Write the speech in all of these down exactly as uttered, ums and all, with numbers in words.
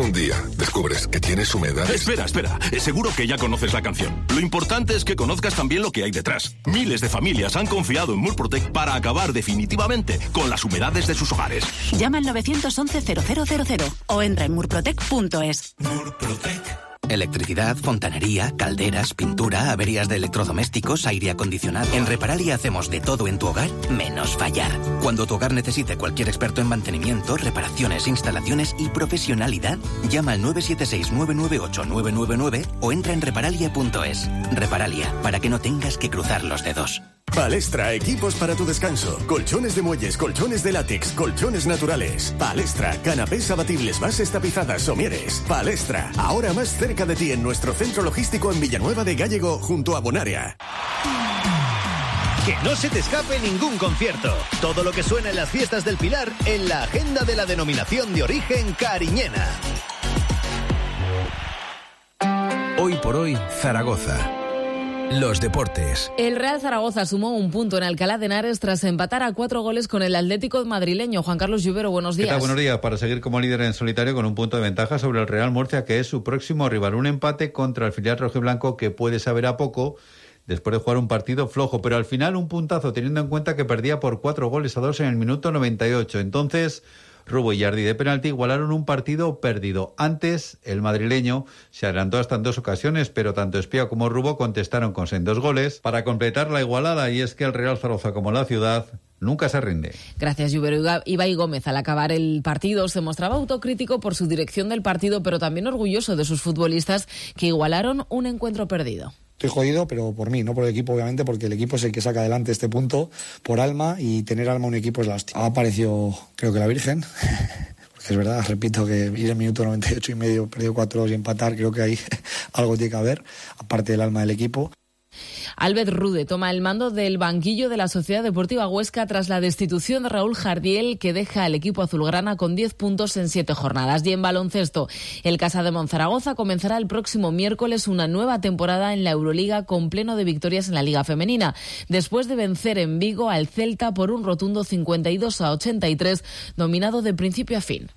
Un día descubres que tienes humedad. Espera, espera. Seguro que ya conoces la canción. Lo importante es que conozcas también lo que hay detrás. Miles de familias han confiado en Murprotec para acabar definitivamente con las humedades de sus hogares. Llama al nueve once cero cero cero cero o entra en murprotec punto es. Murprotec. Electricidad, fontanería, calderas, pintura, averías de electrodomésticos, aire acondicionado. En Reparalia hacemos de todo en tu hogar, menos fallar. Cuando tu hogar necesite cualquier experto en mantenimiento, reparaciones, instalaciones y profesionalidad, llama al nueve siete seis nueve nueve ocho nueve nueve nueve o entra en reparalia punto es. Reparalia, para que no tengas que cruzar los dedos. Palestra, equipos para tu descanso. Colchones de muelles, colchones de látex, colchones naturales. Palestra, canapés abatibles, bases tapizadas, somieres. Palestra, ahora más cerca de ti en nuestro centro logístico en Villanueva de Gállego, junto a Bonaria. Que no se te escape ningún concierto. Todo lo que suena en las fiestas del Pilar en la agenda de la denominación de origen cariñena. Hoy por hoy, Zaragoza. Los deportes. El Real Zaragoza sumó un punto en Alcalá de Henares tras empatar a cuatro goles con el Atlético madrileño. Juan Carlos Lluvero, buenos días. ¿Qué tal? Buenos días. Para seguir como líder en solitario con un punto de ventaja sobre el Real Murcia, que es su próximo rival. Un empate contra el filial rojiblanco que puede saber a poco después de jugar un partido flojo, pero al final un puntazo teniendo en cuenta que perdía por cuatro goles a dos en el minuto noventa y ocho. Entonces, Rubo y Yardi de penalti igualaron un partido perdido. Antes, el madrileño se adelantó hasta en dos ocasiones, pero tanto Espía como Rubo contestaron con sendos goles para completar la igualada, y es que el Real Zaragoza, como la ciudad, nunca se rinde. Gracias, Lluvero. Ibai Gómez, al acabar el partido, se mostraba autocrítico por su dirección del partido, pero también orgulloso de sus futbolistas que igualaron un encuentro perdido. Estoy jodido, pero por mí, no por el equipo, obviamente, porque el equipo es el que saca adelante este punto por alma, y tener alma un equipo es la hostia. Ha aparecido, creo que la Virgen, porque es verdad, repito, que ir en minuto noventa y ocho y medio, perdido cuatro dos y empatar, creo que ahí algo tiene que haber, aparte del alma del equipo. Albert Rude toma el mando del banquillo de la Sociedad Deportiva Huesca tras la destitución de Raúl Jardiel, que deja al equipo azulgrana con diez puntos en siete jornadas. Y en baloncesto, el Casa de Monzaragoza comenzará el próximo miércoles una nueva temporada en la Euroliga con pleno de victorias en la Liga Femenina, después de vencer en Vigo al Celta por un rotundo cincuenta y dos a ochenta y tres, dominado de principio a fin.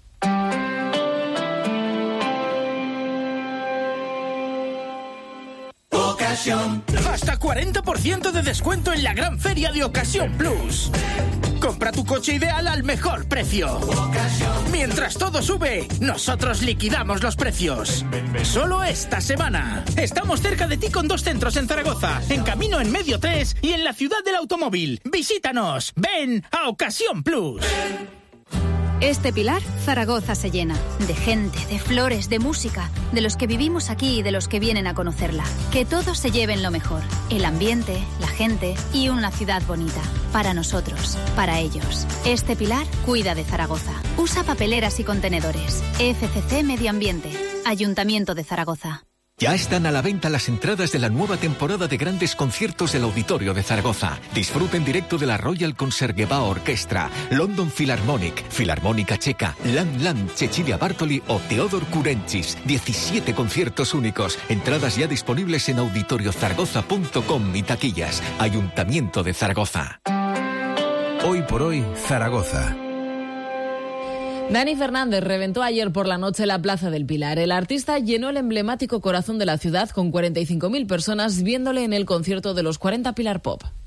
Hasta cuarenta por ciento de descuento en la gran feria de Ocasión Plus. Compra tu coche ideal al mejor precio. Mientras todo sube, nosotros liquidamos los precios. Solo esta semana. Estamos cerca de ti con dos centros en Zaragoza, en Camino en Medio tres y en la Ciudad del Automóvil. Visítanos. Ven a Ocasión Plus. Este Pilar, Zaragoza se llena. De gente, de flores, de música. De los que vivimos aquí y de los que vienen a conocerla. Que todos se lleven lo mejor. El ambiente, la gente y una ciudad bonita. Para nosotros, para ellos. Este Pilar cuida de Zaragoza. Usa papeleras y contenedores. F C C Medio Ambiente. Ayuntamiento de Zaragoza. Ya están a la venta las entradas de la nueva temporada de grandes conciertos del Auditorio de Zaragoza. Disfruta en directo de la Royal Concertgebouw Orchestra, London Philharmonic, Filarmónica Checa, Lan Lan, Cecilia Bartoli o Teodor Kurenchis. diecisiete conciertos únicos. Entradas ya disponibles en auditorio zaragoza punto com y taquillas. Ayuntamiento de Zaragoza. Hoy por hoy, Zaragoza. Dani Fernández reventó ayer por la noche la Plaza del Pilar. El artista llenó el emblemático corazón de la ciudad con cuarenta y cinco mil personas viéndole en el concierto de los cuarenta Pilar Pop.